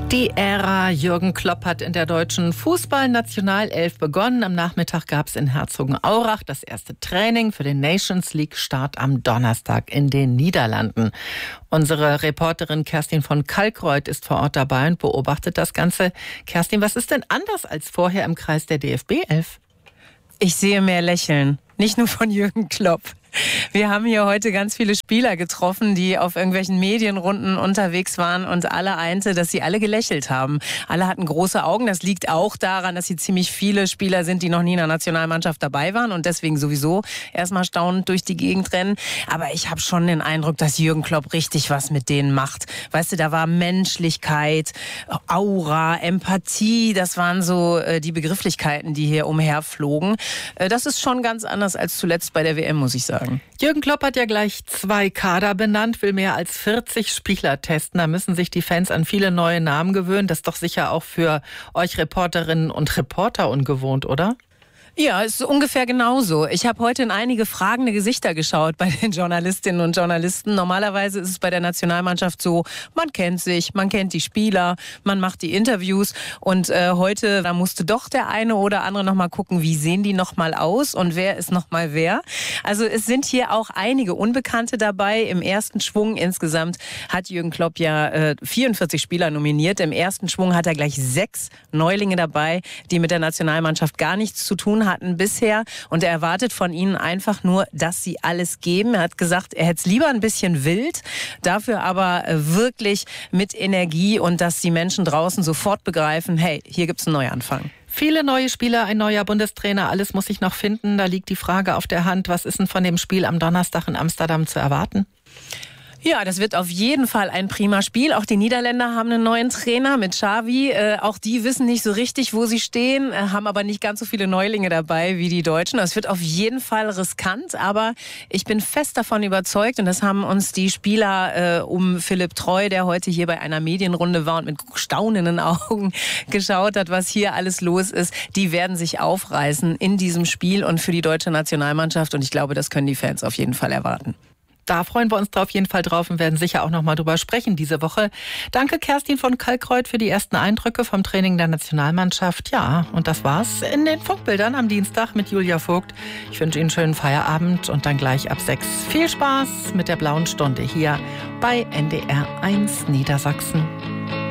Die Ära Jürgen Klopp hat in der deutschen Fußballnationalelf begonnen. Am Nachmittag gab es in Herzogenaurach das erste Training für den Nations League-Start am Donnerstag in den Niederlanden. Unsere Reporterin Kerstin von Kalkreuth ist vor Ort dabei und beobachtet das Ganze. Kerstin, was ist denn anders als vorher im Kreis der DFB-Elf? Ich sehe mehr Lächeln, nicht nur von Jürgen Klopp. Wir haben hier heute ganz viele Spieler getroffen, die auf irgendwelchen Medienrunden unterwegs waren und alle einte, dass sie alle gelächelt haben. Alle hatten große Augen. Das liegt auch daran, dass sie ziemlich viele Spieler sind, die noch nie in der Nationalmannschaft dabei waren und deswegen sowieso erstmal staunend durch die Gegend rennen. Aber ich habe schon den Eindruck, dass Jürgen Klopp richtig was mit denen macht. Weißt du, da war Menschlichkeit, Aura, Empathie. Das waren so die Begrifflichkeiten, die hier umherflogen. Das ist schon ganz anders als zuletzt bei der WM, muss ich sagen. Jürgen Klopp hat ja gleich 2 Kader benannt, will mehr als 40 Spieler testen. Da müssen sich die Fans an viele neue Namen gewöhnen. Das ist doch sicher auch für euch Reporterinnen und Reporter ungewohnt, oder? Ja, es ist ungefähr genauso. Ich habe heute in einige fragende Gesichter geschaut bei den Journalistinnen und Journalisten. Normalerweise ist es bei der Nationalmannschaft so, man kennt sich, man kennt die Spieler, man macht die Interviews und heute, da musste doch der eine oder andere nochmal gucken, wie sehen die nochmal aus und wer ist nochmal wer. Also es sind hier auch einige Unbekannte dabei. Im ersten Schwung insgesamt hat Jürgen Klopp ja 44 Spieler nominiert. Im ersten Schwung hat er gleich 6 Neulinge dabei, die mit der Nationalmannschaft gar nichts zu tun hatten bisher und er erwartet von ihnen einfach nur, dass sie alles geben. Er hat gesagt, er hätte es lieber ein bisschen wild, dafür aber wirklich mit Energie und dass die Menschen draußen sofort begreifen, hey, hier gibt's einen Neuanfang. Viele neue Spieler, ein neuer Bundestrainer, alles muss sich noch finden. Da liegt die Frage auf der Hand, was ist denn von dem Spiel am Donnerstag in Amsterdam zu erwarten? Ja, das wird auf jeden Fall ein prima Spiel. Auch die Niederländer haben einen neuen Trainer mit Xavi. Auch die wissen nicht so richtig, wo sie stehen, haben aber nicht ganz so viele Neulinge dabei wie die Deutschen. Es wird auf jeden Fall riskant, aber ich bin fest davon überzeugt, und das haben uns die Spieler um Philipp Treu, der heute hier bei einer Medienrunde war und mit staunenden Augen geschaut hat, was hier alles los ist, die werden sich aufreißen in diesem Spiel und für die deutsche Nationalmannschaft. Und ich glaube, das können die Fans auf jeden Fall erwarten. Da freuen wir uns auf jeden Fall drauf und werden sicher auch noch mal drüber sprechen diese Woche. Danke Kerstin von Kalkreuth für die ersten Eindrücke vom Training der Nationalmannschaft. Ja, und das war's in den Funkbildern am Dienstag mit Julia Vogt. Ich wünsche Ihnen einen schönen Feierabend und dann gleich ab 6 viel Spaß mit der blauen Stunde hier bei NDR 1 Niedersachsen.